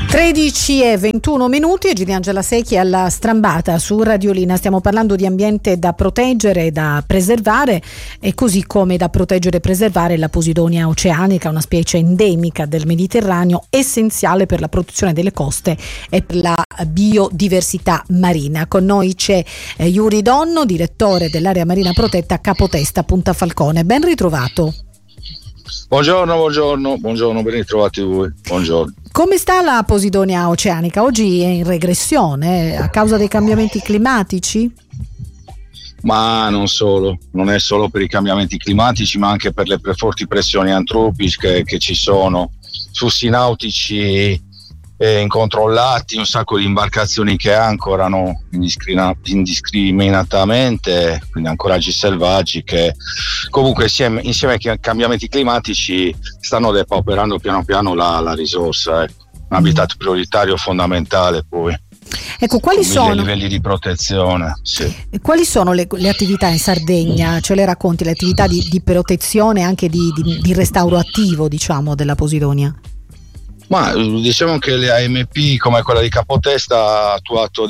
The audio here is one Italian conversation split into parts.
13:21 e Giriangela Secchi alla Strambata su Radiolina. Stiamo parlando di ambiente da proteggere e da preservare, e così come da proteggere e preservare la Posidonia oceanica, una specie endemica del Mediterraneo, essenziale per la protezione delle coste e per la biodiversità marina. Con noi c'è Yuri Donno, direttore dell'area marina protetta Capotesta Punta Falcone. Ben ritrovato. Buongiorno, ben ritrovati voi. Buongiorno. Come sta la Posidonia oceanica? Oggi è in regressione a causa dei cambiamenti climatici? Ma non è solo per i cambiamenti climatici, ma anche per le forti pressioni antropiche che ci sono, flussi nautici incontrollati, un sacco di imbarcazioni che ancorano indiscriminatamente, quindi ancoraggi selvaggi che comunque insieme ai cambiamenti climatici stanno depauperando piano piano la risorsa, un habitat prioritario fondamentale. Poi ecco, quali sono i livelli di protezione? Sì. Quali sono le attività in Sardegna? Ce le racconti, le attività di protezione, anche di restauro attivo, diciamo, della Posidonia? Ma diciamo che le AMP come quella di Capotesta ha attuato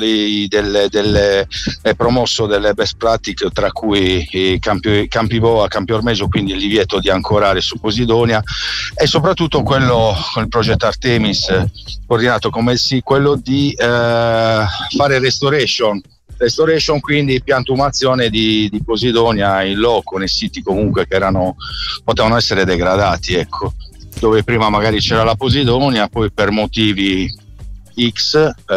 promosso delle best practice, tra cui i campi boa, campi ormeggio, quindi il divieto di ancorare su Posidonia, e soprattutto quello con il progetto Artemis, coordinato come quello di fare restoration, quindi piantumazione di Posidonia in loco, nei siti comunque che potevano essere degradati, ecco, dove prima magari c'era la Posidonia, poi per motivi X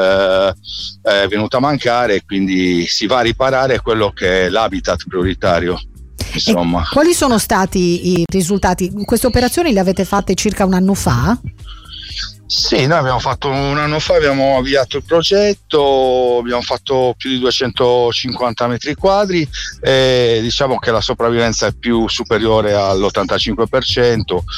è venuta a mancare, quindi si va a riparare quello che è l'habitat prioritario. Insomma. E quali sono stati i risultati? Queste operazioni le avete fatte circa un anno fa? Sì, noi abbiamo fatto un anno fa, abbiamo avviato il progetto, abbiamo fatto più di 250 metri quadri e diciamo che la sopravvivenza è più superiore all'85%,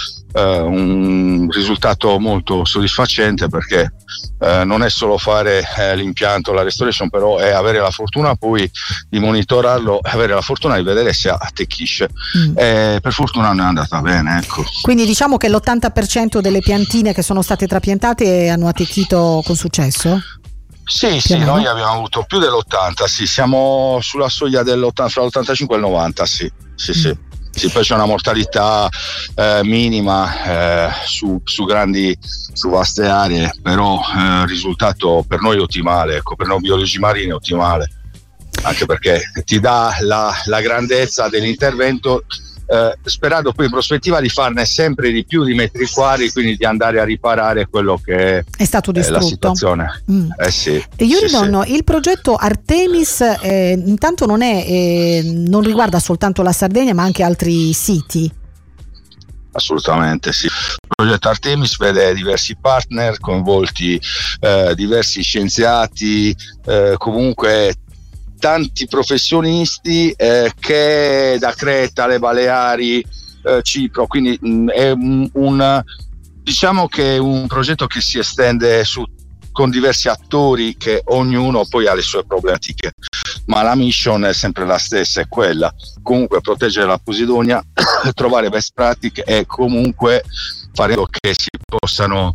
un risultato molto soddisfacente, perché non è solo fare l'impianto, la restoration, però è avere la fortuna poi di monitorarlo, avere la fortuna di vedere se attecchisce. Per fortuna non è andata bene, ecco. Quindi diciamo che l'80% delle piantine che sono state trapiantate hanno attecchito con successo? Sì, noi abbiamo avuto più dell'80, sì, siamo sulla soglia fra l'85 e il 90, sì. Sì, poi c'è una mortalità minima su vaste aree, però il risultato per noi è ottimale, ecco, per noi biologi marini è ottimale, anche perché ti dà la grandezza dell'intervento, sperando poi in prospettiva di farne sempre di più di metri quadri, quindi di andare a riparare quello che è stato distrutto. La situazione. Sì. Yuri Donno, il progetto Artemis intanto non riguarda soltanto la Sardegna, ma anche altri siti. Assolutamente sì. Il progetto Artemis vede diversi partner coinvolti, diversi scienziati, comunque tanti professionisti che da Creta alle Baleari, Cipro, quindi è diciamo che è un progetto che si estende con diversi attori, che ognuno poi ha le sue problematiche, ma la mission è sempre la stessa, è quella, comunque proteggere la Posidonia, trovare best practice e comunque fare in modo che si possano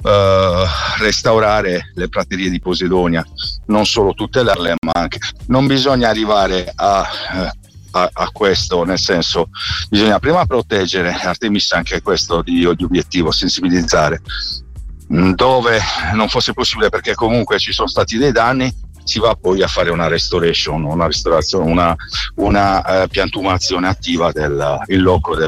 restaurare le praterie di Posidonia, non solo tutelarle, ma anche non bisogna arrivare a questo, nel senso bisogna prima proteggere. Artemis anche questo di obiettivo, sensibilizzare dove non fosse possibile, perché comunque ci sono stati dei danni, si va poi a fare una restoration, una ristorazione, una piantumazione attiva in loco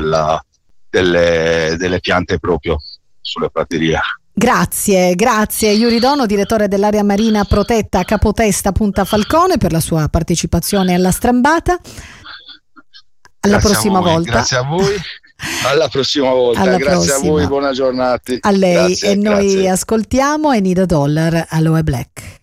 delle piante proprio sulle praterie. Grazie Yuri Donno, direttore dell'area marina protetta Capotesta Punta Falcone, per la sua partecipazione alla Strambata. Alla prossima volta. Grazie a voi. Alla prossima volta. Grazie a voi, buona giornata. A lei. Grazie, e noi ascoltiamo Enida Dollar, Aloe Black.